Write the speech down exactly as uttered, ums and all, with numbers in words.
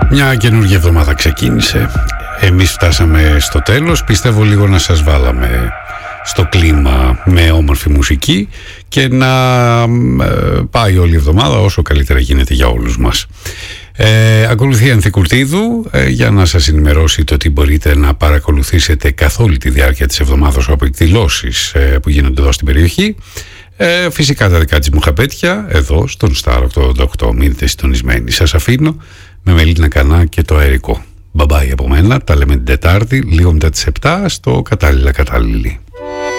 Μια καινούργια εβδομάδα ξεκίνησε. Εμείς φτάσαμε στο τέλος. Πιστεύω λίγο να σας βάλαμε στο κλίμα με όμορφη μουσική και να ε, πάει όλη η εβδομάδα όσο καλύτερα γίνεται για όλους μας. Ε, ακολουθεί η Ανθή Κουρτίδου ε, για να σας ενημερώσει το ότι μπορείτε να παρακολουθήσετε καθ' όλη τη διάρκεια της εβδομάδας από εκδηλώσεις ε, που γίνονται εδώ στην περιοχή. Ε, φυσικά τα δικά της μουχαπέτια εδώ στον Star ογδόντα οκτώ. Μείνετε συντονισμένοι. Σας αφήνω με Μελίνα Κανά και το αερικό. Μπαμπάι από μένα, τα λέμε την Τετάρτη λίγο μετά τις επτά στο Κατάλληλα Κατάλληλη.